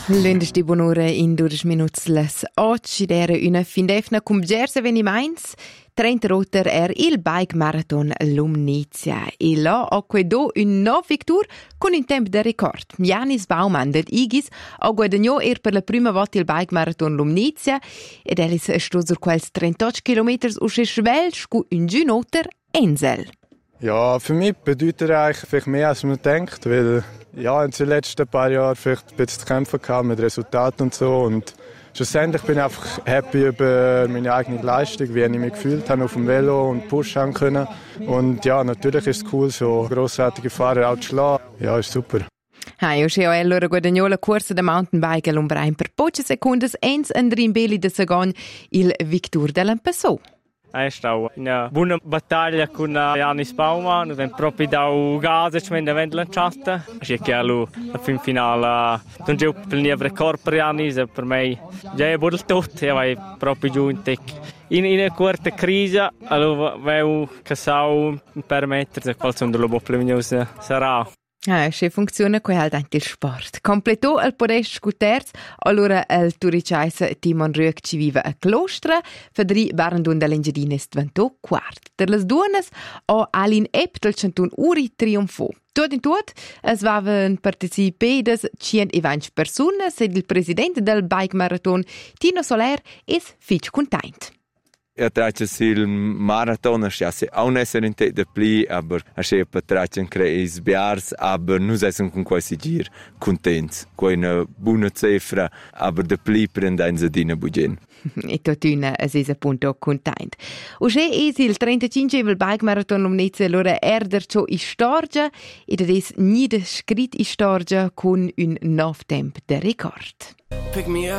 Lunedì buon'ora in 12 minuti les 8 d'era una fin d'efna cum gers avveniments 30 roter il bike marathon Lumnizia e là ho quedo un nuovo victor con un tempo de record. Janis Baumann det Igis ha guadagnato per la prima volta il bike marathon Lumnizia ed è stato sur quels 38 km usche schwelsch cu un Günoter Ensel. Ja, für mich bedeutet er eigentlich vielleicht mehr, als man denkt, weil ja, in den letzten paar Jahren vielleicht ein bisschen zu kämpfen gehabt mit Resultaten und so und schlussendlich bin ich einfach happy über meine eigene Leistung, wie ich mich gefühlt habe auf dem Velo und pushen können und ja, natürlich ist es cool, so grossartige Fahrer auch zu schlagen. Ja, ist super. Hai, usche ho allora guadagnò la corsa da mountainbike all'Umbrain per poche secondi ens Andrin Beli de Sagon il Victor dell'Ampassò. È stata una buona battaglia con Janis Baumann, abbiamo proprio dato gas e ci abbiamo lanciato. C'è che la fin finale non c'è per il record per Janis e per me già è buono tutto, io vai proprio giù in una corta crisi, allora avevo cassato un perimetro e qual sono lo più sarà. Se funziona quel halt anche il sport. Completò il podest scuterz, allora il turicais Timon Rüeg ci vive a Clostra, fedri waren dun dall'Engiadines diventò quart. Der les duonas o Alin Epp del centun Uri triomfò. Tot in tot, es vaven participedes 120 personas ed il presidente del bike marathon Tino Soler es fitch content. Ja, traccia il marathon, ja se auch nesser in de pli, aber a per traccia creis biars, aber nu essen con quasi gir contents, con una buona cifra, aber de pli prendenza dina bugen. E totuna es is appunto content. Usche es il 35 bike marathon Lumnizia allora erdercio i storgia ed es nid scrit i storgia con un nov temp de record. Pick me up.